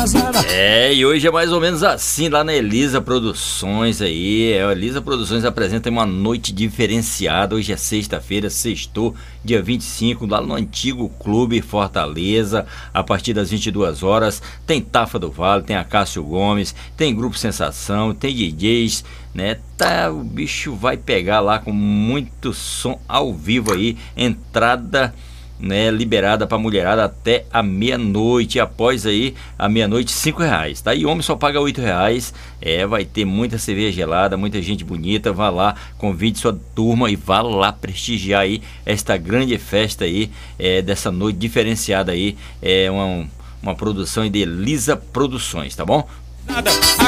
E hoje é mais ou menos assim lá na Elisa Produções aí. A Elisa Produções apresenta uma noite diferenciada. Hoje é sexta-feira, sextou, dia 25, lá no antigo Clube Fortaleza, a partir das 22 horas. Tem Tafa do Vale, tem Acácio Gomes, tem Grupo Sensação, tem DJs, né? O bicho vai pegar lá com muito som ao vivo aí. Entrada, né, liberada pra mulherada até a meia-noite. Após aí a meia-noite, R$5, tá? E homem só paga R$8. Vai ter muita cerveja gelada, muita gente bonita. Vá lá, convide sua turma e vá lá prestigiar aí esta grande festa aí, dessa noite diferenciada aí. Uma produção de Elisa Produções, tá bom?